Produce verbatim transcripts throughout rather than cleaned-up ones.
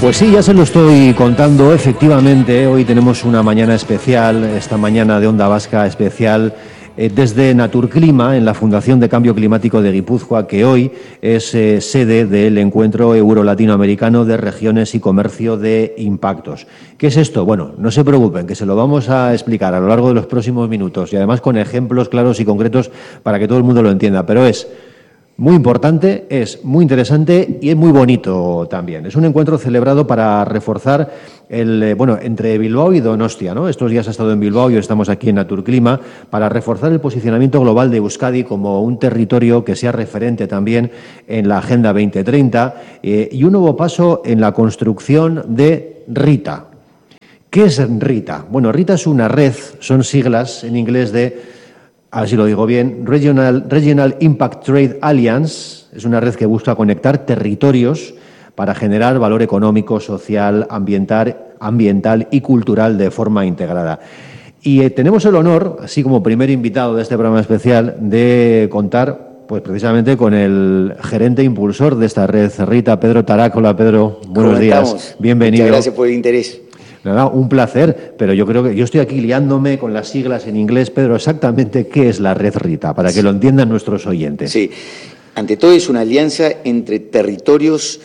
Pues sí, ya se lo estoy contando, efectivamente, hoy tenemos una mañana especial, esta mañana de Onda Vasca especial, eh, desde Naturclima, en la Fundación de Cambio Climático de Guipúzcoa, que hoy es eh, sede del Encuentro Euro-Latinoamericano de Regiones y Comercio de Impactos. ¿Qué es esto? Bueno, no se preocupen, que se lo vamos a explicar a lo largo de los próximos minutos y además con ejemplos claros y concretos para que todo el mundo lo entienda, pero es muy importante, es muy interesante y es muy bonito también. Es un encuentro celebrado para reforzar el, eh, bueno, entre Bilbao y Donostia, ¿no? Estos días ha estado en Bilbao y hoy estamos aquí en Naturclima para reforzar el posicionamiento global de Euskadi como un territorio que sea referente también en la Agenda veinte treinta eh, y un nuevo paso en la construcción de RITA. ¿Qué es RITA? Bueno, RITA es una red, son siglas en inglés de, a ver si lo digo bien, Regional, Regional Impact Trade Alliance. Es una red que busca conectar territorios para generar valor económico, social, ambiental, ambiental y cultural de forma integrada. Y eh, tenemos el honor, así como primer invitado de este programa especial, de contar pues precisamente con el gerente impulsor de esta red, RITA, Pedro Tarac. Hola, Pedro, buenos días, bienvenido. Muchas gracias por el interés. Nada, un placer, pero yo creo que yo estoy aquí liándome con las siglas en inglés. Pedro, exactamente qué es la red RITA, para que sí lo entiendan nuestros oyentes. Sí, ante todo es una alianza entre territorios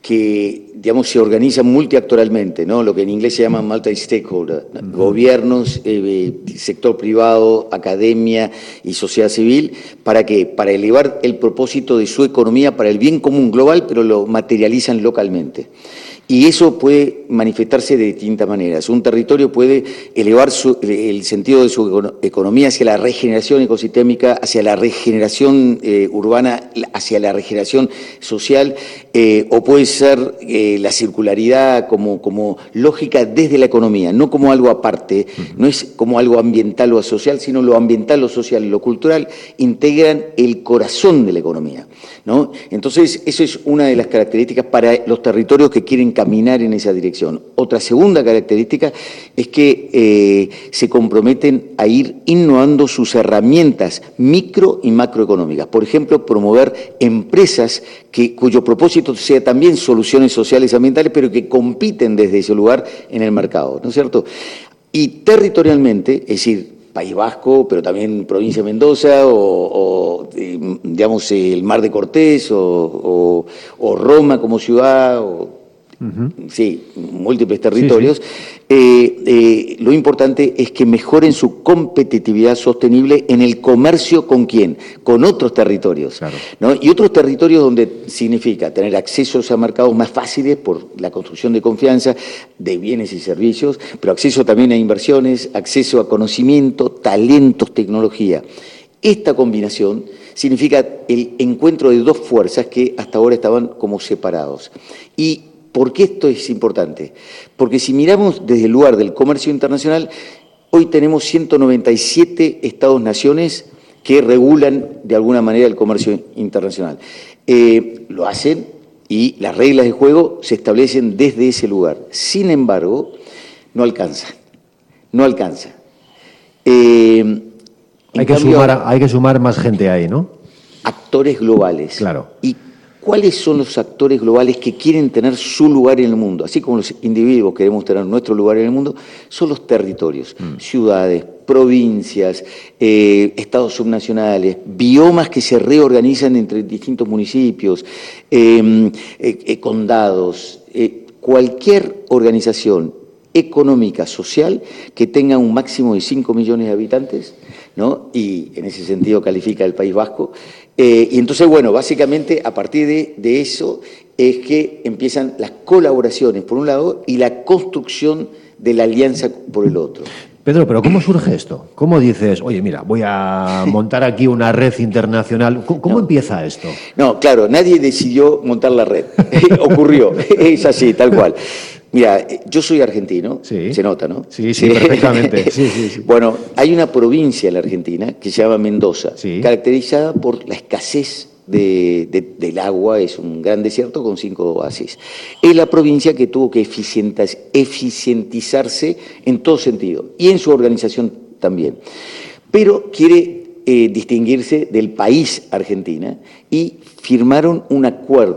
que, digamos, se organizan multiactoralmente, ¿no? Lo que en inglés se llama multi-stakeholder, uh-huh. Gobiernos, eh, sector privado, academia y sociedad civil. ¿Para qué? Para elevar el propósito de su economía para el bien común global, pero lo materializan localmente. Y eso puede manifestarse de distintas maneras. Un territorio puede elevar su, el sentido de su economía hacia la regeneración ecosistémica, hacia la regeneración eh, urbana, hacia la regeneración social, eh, o puede ser eh, la circularidad como, como lógica desde la economía, no como algo aparte, uh-huh. No es como algo ambiental o social, sino lo ambiental, lo social y lo cultural integran el corazón de la economía, ¿no? Entonces, eso es una de las características para los territorios que quieren caminar en esa dirección. Otra segunda característica es que eh, se comprometen a ir innovando sus herramientas micro y macroeconómicas. Por ejemplo, promover empresas que, cuyo propósito sea también soluciones sociales y ambientales, pero que compiten desde ese lugar en el mercado, ¿no es cierto? Y territorialmente, es decir, País Vasco, pero también provincia de Mendoza, o, o eh, digamos, el Mar de Cortés, o, o, o Roma como ciudad, o Uh-huh. Sí, múltiples territorios. Sí, sí. Eh, eh, lo importante es que mejoren su competitividad sostenible en el comercio con quién, con otros territorios, claro. ¿No? Y otros territorios donde significa tener accesos a mercados más fáciles por la construcción de confianza, de bienes y servicios, pero acceso también a inversiones, acceso a conocimiento, talentos, tecnología. Esta combinación significa el encuentro de dos fuerzas que hasta ahora estaban como separados. Y ¿por qué esto es importante? Porque si miramos desde el lugar del comercio internacional, hoy tenemos ciento noventa y siete estados-naciones que regulan de alguna manera el comercio internacional. Eh, lo hacen y las reglas de juego se establecen desde ese lugar. Sin embargo, no alcanza, no alcanza. Eh, hay, que cambio, sumar, hay que sumar más gente ahí, ¿no? Actores globales. Claro. Y ¿cuáles son los actores globales que quieren tener su lugar en el mundo? Así como los individuos queremos tener nuestro lugar en el mundo, son los territorios, mm. ciudades, provincias, eh, estados subnacionales, biomas que se reorganizan entre distintos municipios, eh, eh, eh, condados, eh, cualquier organización económica, social, que tenga un máximo de cinco millones de habitantes, ¿no? Y en ese sentido califica el País Vasco. Eh, y entonces, bueno, básicamente a partir de, de eso es que empiezan las colaboraciones por un lado y la construcción de la alianza por el otro. Pedro, pero ¿cómo surge esto? ¿Cómo dices, oye, mira, voy a montar aquí una red internacional? ¿Cómo, cómo no. empieza esto? No, claro, nadie decidió montar la red. Ocurrió, es así, tal cual. Mira, yo soy argentino, sí. Se nota, ¿no? Sí, sí, perfectamente. Sí, sí, sí. Bueno, hay una provincia en la Argentina que se llama Mendoza, sí. Caracterizada por la escasez de, de, del agua, es un gran desierto con cinco oasis. Es la provincia que tuvo que eficientizarse en todo sentido, y en su organización también. Pero quiere eh, distinguirse del país Argentina, y firmaron un acuerdo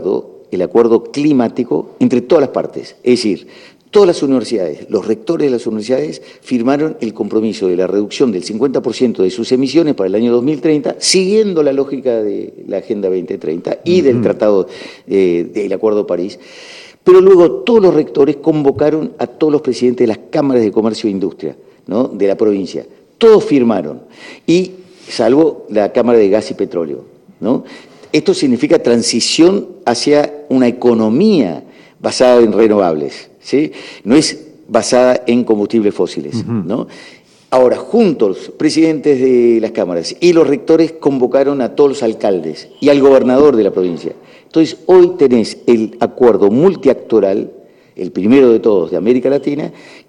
el acuerdo climático entre todas las partes. Es decir, todas las universidades, los rectores de las universidades firmaron el compromiso de la reducción del cincuenta por ciento de sus emisiones para el año dos mil treinta, siguiendo la lógica de la Agenda veinte treinta y del uh-huh. Tratado eh, del Acuerdo de París. Pero luego todos los rectores convocaron a todos los presidentes de las cámaras de comercio e industria, ¿no?, de la provincia. Todos firmaron, y salvo la Cámara de Gas y Petróleo, ¿no? Esto significa transición hacia una economía basada en renovables, ¿sí? No es basada en combustibles fósiles, uh-huh. ¿no? Ahora, juntos, presidentes de las cámaras y los rectores convocaron a todos los alcaldes y al gobernador de la provincia. Entonces, hoy tenés el acuerdo multiactoral, el primero de todos de América Latina,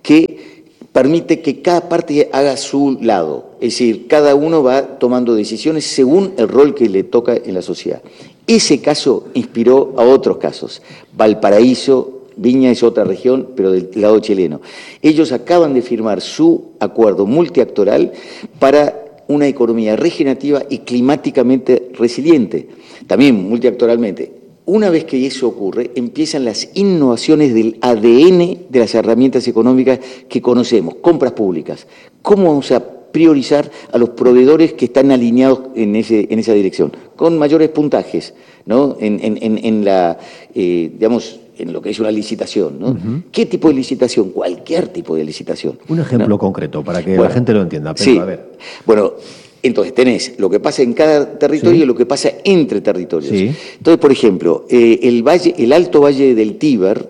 que permite que cada parte haga su lado. Es decir, cada uno va tomando decisiones según el rol que le toca en la sociedad. Ese caso inspiró a otros casos. Valparaíso, Viña es otra región, pero del lado chileno. Ellos acaban de firmar su acuerdo multiactoral para una economía regenerativa y climáticamente resiliente, también multiactoralmente. Una vez que eso ocurre, empiezan las innovaciones del A D N de las herramientas económicas que conocemos, compras públicas. ¿Cómo vamos a priorizar a los proveedores que están alineados en, ese, en esa dirección? Con mayores puntajes, ¿no? En, en, en, en la, eh, digamos, en lo que es una licitación, ¿no? Uh-huh. ¿Qué tipo de licitación? Cualquier tipo de licitación. Un ejemplo, ¿no?, concreto, para que bueno, la gente lo entienda. Pero, sí. A ver. Bueno, entonces tenés lo que pasa en cada territorio sí. y lo que pasa entre territorios. Sí. Entonces, por ejemplo, eh, el valle, el Alto Valle del Tíber,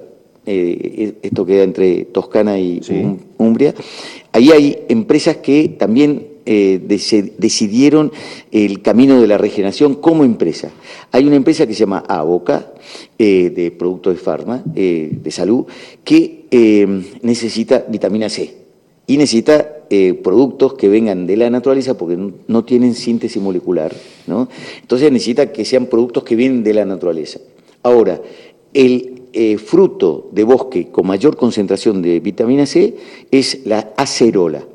eh, esto queda entre Toscana y sí. um, Umbria, ahí hay empresas que también Eh, de, decidieron el camino de la regeneración como empresa. Hay una empresa que se llama Avoca, eh, de productos de farma, eh, de salud, que eh, necesita vitamina C y necesita eh, productos que vengan de la naturaleza porque no, no tienen síntesis molecular, ¿no? Entonces necesita que sean productos que vienen de la naturaleza. Ahora, el eh, fruto de bosque con mayor concentración de vitamina C es la acerola.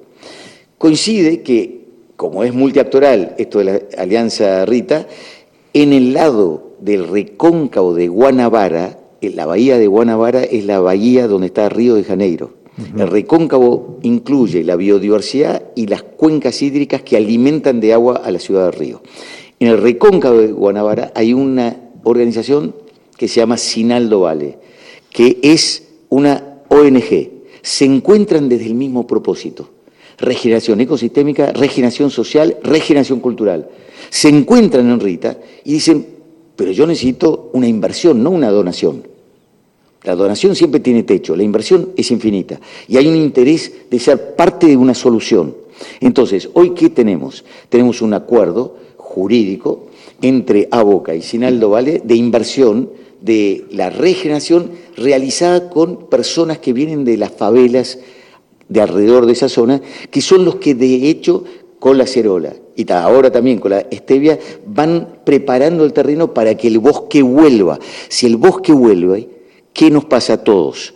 Coincide que, como es multiactoral esto de la Alianza Rita, en el lado del recóncavo de Guanabara, en la bahía de Guanabara es la bahía donde está Río de Janeiro. Uh-huh. El recóncavo incluye la biodiversidad y las cuencas hídricas que alimentan de agua a la ciudad de Río. En el recóncavo de Guanabara hay una organización que se llama Sinaldo Vale, que es una O N G. Se encuentran desde el mismo propósito. Regeneración ecosistémica, regeneración social, regeneración cultural. Se encuentran en Rita y dicen, pero yo necesito una inversión, no una donación. La donación siempre tiene techo, la inversión es infinita. Y hay un interés de ser parte de una solución. Entonces, ¿hoy qué tenemos? Tenemos un acuerdo jurídico entre Avoca y Sinaldo Vale de inversión de la regeneración realizada con personas que vienen de las favelas de alrededor de esa zona, que son los que de hecho con la acerola y ahora también con la stevia van preparando el terreno para que el bosque vuelva. Si el bosque vuelve, ¿qué nos pasa a todos?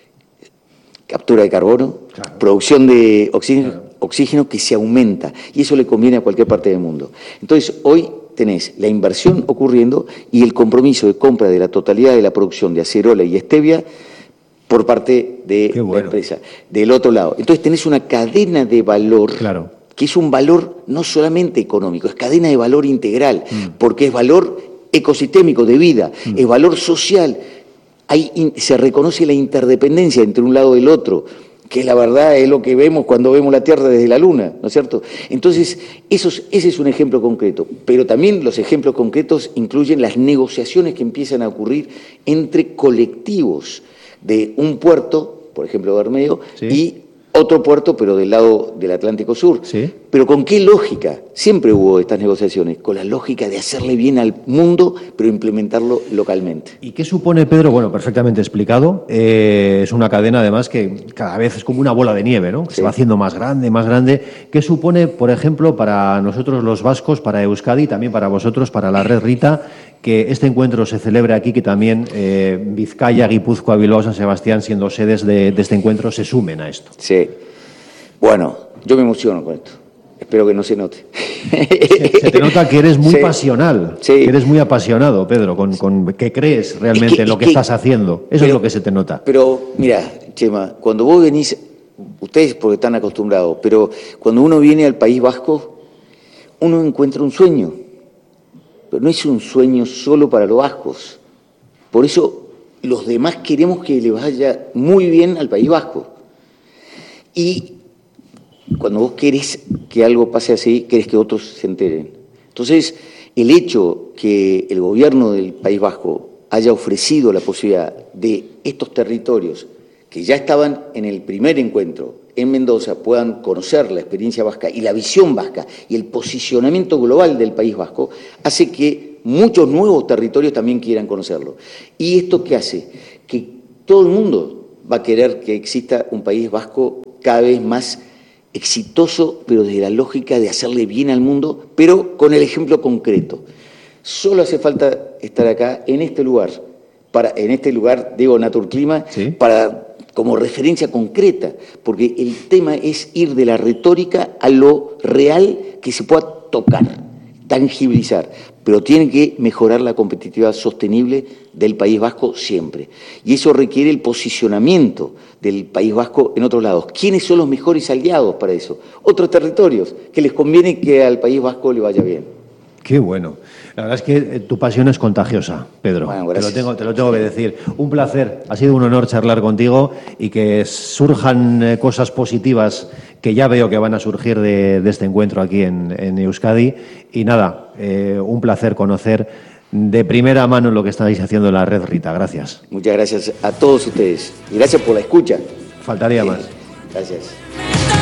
Captura de carbono, claro. Producción de oxígeno, claro. oxígeno que se aumenta y eso le conviene a cualquier parte del mundo. Entonces hoy tenés la inversión ocurriendo y el compromiso de compra de la totalidad de la producción de acerola y stevia por parte de bueno. la empresa. Del otro lado. Entonces tenés una cadena de valor, claro. que es un valor no solamente económico, es cadena de valor integral, mm. porque es valor ecosistémico de vida, mm. es valor social. Hay, se reconoce la interdependencia entre un lado y el otro, que la verdad es lo que vemos cuando vemos la Tierra desde la Luna, ¿no es cierto? Entonces, esos, ese es un ejemplo concreto, pero también los ejemplos concretos incluyen las negociaciones que empiezan a ocurrir entre colectivos de un puerto, por ejemplo Bermeo, sí. y otro puerto, pero del lado del Atlántico Sur. Sí. Pero ¿con qué lógica? Siempre hubo estas negociaciones, con la lógica de hacerle bien al mundo, pero implementarlo localmente. ¿Y qué supone, Pedro? Bueno, perfectamente explicado. Eh, es una cadena, además, que cada vez es como una bola de nieve, ¿no? Sí. Se va haciendo más grande, más grande. ¿Qué supone, por ejemplo, para nosotros los vascos, para Euskadi, y también para vosotros, para la Red Rita, que este encuentro se celebre aquí, que también eh, Vizcaya, Guipúzcoa, Bilbao, San Sebastián, siendo sedes de, de este encuentro, se sumen a esto? Sí. Bueno, yo me emociono con esto. Espero que no se note. Se, se te nota que eres muy sí, pasional, sí. que eres muy apasionado, Pedro, con, con que crees realmente es que, en lo que, que estás haciendo. Eso pero, es lo que se te nota. Pero, mira, Chema, cuando vos venís, ustedes porque están acostumbrados, pero cuando uno viene al País Vasco, uno encuentra un sueño. Pero no es un sueño solo para los vascos. Por eso los demás queremos que le vaya muy bien al País Vasco. Y cuando vos querés que algo pase así, querés que otros se enteren. Entonces, el hecho que el gobierno del País Vasco haya ofrecido la posibilidad de estos territorios que ya estaban en el primer encuentro en Mendoza puedan conocer la experiencia vasca y la visión vasca y el posicionamiento global del País Vasco, hace que muchos nuevos territorios también quieran conocerlo. ¿Y esto qué hace? Que todo el mundo va a querer que exista un País Vasco cada vez más exitoso, pero desde la lógica de hacerle bien al mundo, pero con el ejemplo concreto. Solo hace falta estar acá, en este lugar, para, en este lugar, digo, Naturclima, ¿sí? para como referencia concreta, porque el tema es ir de la retórica a lo real que se pueda tocar, tangibilizar, pero tiene que mejorar la competitividad sostenible del País Vasco siempre. Y eso requiere el posicionamiento del País Vasco en otros lados. ¿Quiénes son los mejores aliados para eso? Otros territorios que les conviene que al País Vasco le vaya bien. Qué bueno. La verdad es que tu pasión es contagiosa, Pedro. Bueno, te lo tengo, te lo tengo que decir. Un placer. Ha sido un honor charlar contigo y que surjan eh, cosas positivas que ya veo que van a surgir de, de este encuentro aquí en, en Euskadi. Y nada, eh, un placer conocer de primera mano lo que estáis haciendo en la red Rita. Gracias. Muchas gracias a todos ustedes. Y gracias por la escucha. Faltaría sí. más. Gracias.